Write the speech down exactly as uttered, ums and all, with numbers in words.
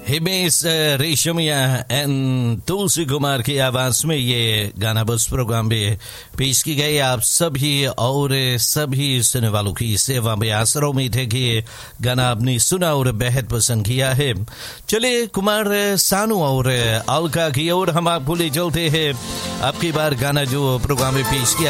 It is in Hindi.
हिमेश रेशमिया एंड तुलसी कुमार की आवाज में ये गाना बस प्रोग्राम में पेश की गई आप सभी और सभी सुनने वालों की सेवा में। आसरा उम्मीद है कि ये गाना आपने सुना और बेहद पसंद किया है। चलिए कुमार सानू और अलका की ओर हम आपको ले चलते हैं। आपकी बार गाना जो प्रोग्राम में पेश किया